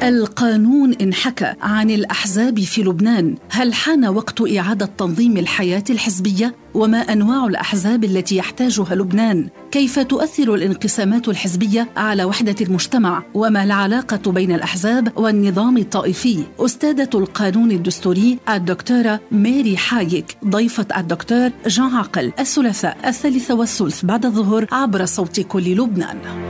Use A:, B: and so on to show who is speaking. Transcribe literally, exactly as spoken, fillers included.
A: القانون انحكى عن الأحزاب في لبنان. هل حان وقت إعادة تنظيم الحياة الحزبية؟ وما أنواع الأحزاب التي يحتاجها لبنان؟ كيف تؤثر الانقسامات الحزبية على وحدة المجتمع؟ وما العلاقة بين الأحزاب والنظام الطائفي؟ أستاذة القانون الدستوري الدكتورة ميري حايك ضيفة الدكتور جان عقل الثلاثاء الثالثة والثلث بعد الظهر عبر صوت كل لبنان.